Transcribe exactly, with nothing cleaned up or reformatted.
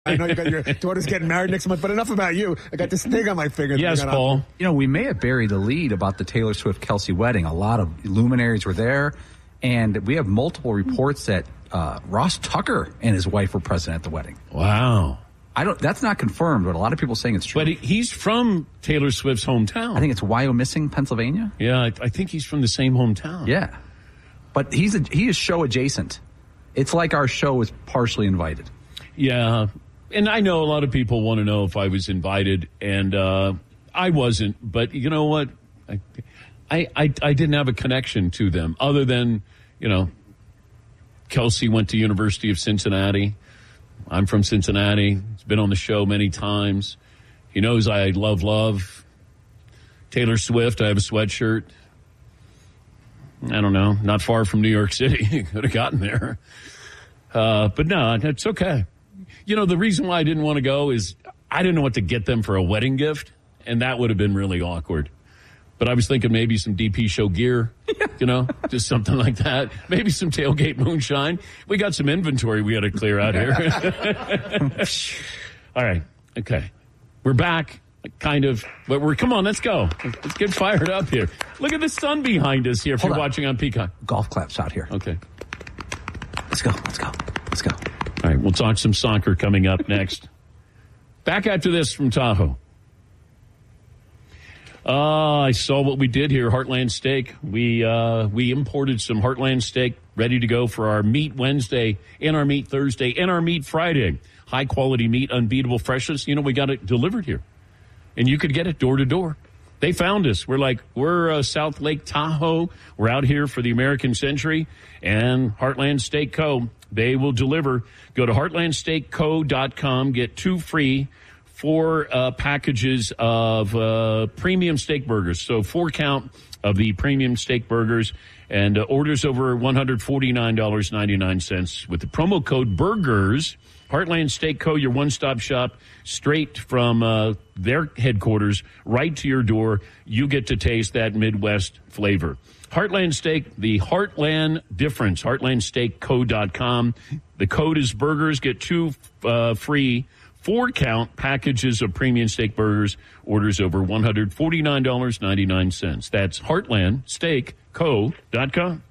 I know you got your daughter's getting married next month, but enough about you. I got this thing on my finger. Yes, Paul. You know, we may have buried the lead about the Taylor Swift-Kelsey wedding. A lot of luminaries were there, and we have multiple reports that uh, Ross Tucker and his wife were present at the wedding. Wow. I don't. That's not confirmed, but a lot of people are saying it's true. But he's from Taylor Swift's hometown. I think it's Wyomissing, Pennsylvania. Yeah, I, I think he's from the same hometown. Yeah, but he's a, he is show adjacent. It's like our show is partially invited. Yeah, and I know a lot of people want to know if I was invited, and uh, I wasn't. But you know what? I, I I I didn't have a connection to them other than, you know, Kelsey went to University of Cincinnati. I'm from Cincinnati. He's been on the show many times. He knows I love love. Taylor Swift, I have a sweatshirt. I don't know. Not far from New York City. Could have gotten there. Uh, but no, it's okay. You know, the reason why I didn't want to go is I didn't know what to get them for a wedding gift, and that would have been really awkward. But I was thinking maybe some D P show gear, you know, just something like that. Maybe some tailgate moonshine. We got some inventory we got to clear out here. All right. Okay. We're back, kind of. But we're, come on, let's go. Let's get fired up here. Look at the sun behind us here if Hold you're on. watching on Peacock. Golf claps out here. Okay. Let's go. Let's go. Let's go. All right. We'll talk some soccer coming up next. Back after this from Tahoe. Uh, I saw what we did here, Heartland Steak. We uh, we imported some Heartland Steak ready to go for our Meat Wednesday and our Meat Thursday and our Meat Friday. High-quality meat, unbeatable freshness. You know, we got it delivered here. And you could get it door to door. They found us. We're like, we're uh, South Lake Tahoe. We're out here for the American Century. And Heartland Steak Co., they will deliver. Go to heartland steak co dot com. Get two free four uh, packages of uh, premium steak burgers. So four count of the premium steak burgers, and uh, orders over one hundred forty-nine dollars and ninety-nine cents with the promo code BURGERS. Heartland Steak Co., your one-stop shop, straight from uh, their headquarters right to your door. You get to taste that Midwest flavor. Heartland Steak, the Heartland difference, heartland steak co dot com. The code is BURGERS. Get two uh, free four-count packages of premium steak burgers, orders over one hundred forty-nine dollars and ninety-nine cents. That's heartland steak co dot com.